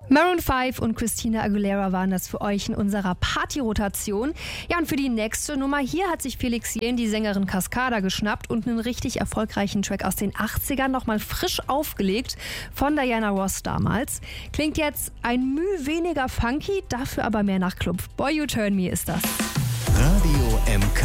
Maroon 5 und Christina Aguilera waren das für euch in unserer Party-Rotation. Ja, und für die nächste Nummer hier hat sich Felix Jähn die Sängerin Cascada geschnappt und einen richtig erfolgreichen Track aus den 80ern nochmal frisch aufgelegt von Diana Ross damals. Klingt jetzt ein Müh weniger funky, dafür aber mehr nach Club. Boy You Turn Me ist das. Radio MK.